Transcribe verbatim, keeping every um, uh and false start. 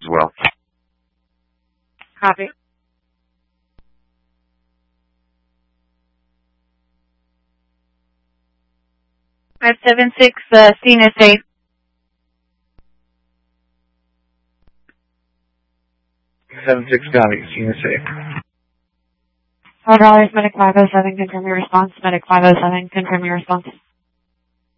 as well. Copy. five seven six, uh, scene is safe. seven six, copy. Scene is safe. four dollars, Medic five oh seven, confirm your response. Medic five oh seven, confirm your response.